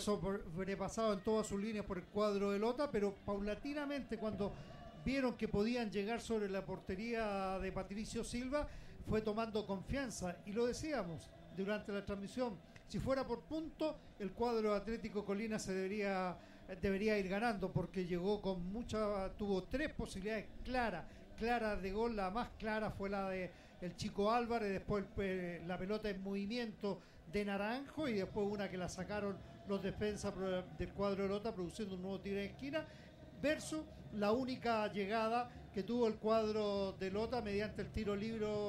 sobrepasado en todas sus líneas por el cuadro de Lota, pero paulatinamente cuando vieron que podían llegar sobre la portería de Patricio Silva, fue tomando confianza, y lo decíamos durante la transmisión, si fuera por punto, el cuadro Atlético Colina se debería ir ganando, porque llegó con tuvo 3 posibilidades claras de gol. La más clara fue la de el Chico Álvarez, después la pelota en movimiento de Naranjo, y después una que la sacaron los defensas del cuadro de Lota, produciendo un nuevo tiro de esquina, versus la única llegada que tuvo el cuadro de Lota mediante el tiro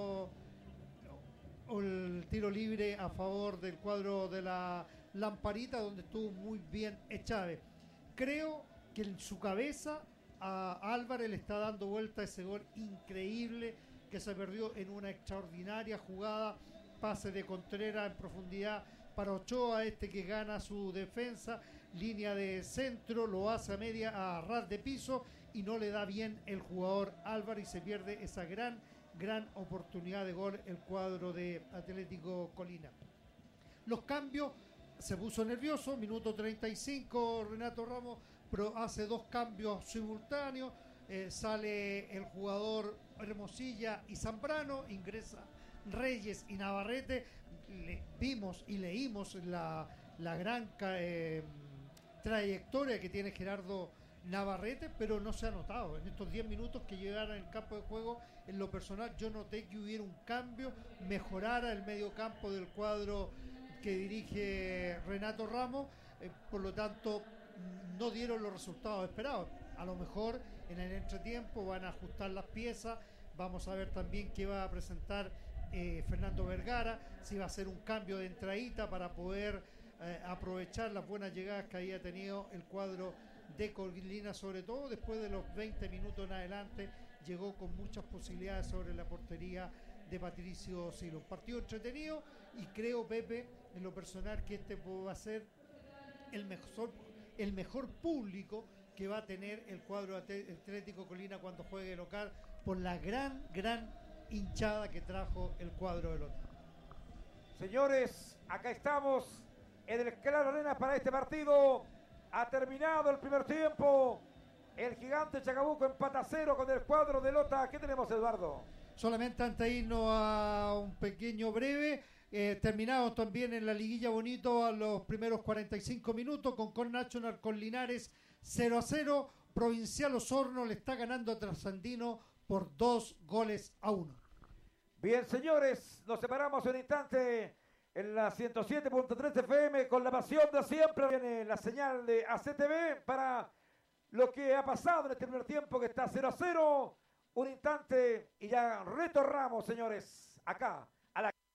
libre a favor del cuadro de la Lamparita, donde estuvo muy bien Chávez. Creo que en su cabeza a Álvarez le está dando vuelta ese gol increíble que se perdió en una extraordinaria jugada, pase de Contreras en profundidad para Ochoa, que gana su defensa, línea de centro, lo hace a ras de piso, y no le da bien el jugador Álvarez, y se pierde esa gran oportunidad de gol el cuadro de Atlético Colina. Los cambios, se puso nervioso, minuto 35, Renato Ramos hace 2 cambios simultáneos, sale el jugador Hermosilla y Zambrano, ingresa Reyes y Navarrete. Vimos y leímos la gran trayectoria que tiene Gerardo Navarrete, pero no se ha notado. En estos 10 minutos que llegaron en el campo de juego, en lo personal yo noté que hubiera un cambio, mejorara el medio campo del cuadro que dirige Renato Ramos, por lo tanto no dieron los resultados esperados. A lo mejor en el entretiempo van a ajustar las piezas, vamos a ver también qué va a presentar Fernando Vergara, si va a hacer un cambio de entradita para poder aprovechar las buenas llegadas que había tenido el cuadro de Colina, sobre todo después de los 20 minutos en adelante, llegó con muchas posibilidades sobre la portería de Patricio Silva. Un partido entretenido, y creo, Pepe, en lo personal, que va a ser el mejor público que va a tener el cuadro Atlético Colina cuando juegue local, por la gran hinchada que trajo el cuadro de Lota. Señores, acá estamos en el Claro Arena para este partido. Ha terminado el primer tiempo. El Gigante Chacabuco empata 0 con el cuadro de Lota. ¿Qué tenemos, Eduardo? Solamente antes de irnos a un pequeño breve, terminamos también en la liguilla bonito a los primeros 45 minutos con Nacional con Linares 0-0. Provincial Osorno le está ganando a Trasandino por 2-1. Bien, señores, nos separamos un instante en la 107.3 FM con la pasión de siempre. Viene la señal de ACTV para lo que ha pasado en este primer tiempo, que está 0-0. Un instante y ya retornamos, señores, acá a la...